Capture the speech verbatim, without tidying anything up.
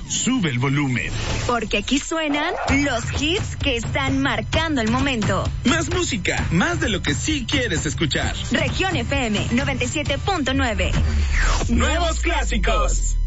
sube el volumen. Porque aquí suenan los hits que están marcando el momento. Más música, más de lo que sí quieres escuchar. Región F M noventa y siete punto nueve. Nuevos clásicos.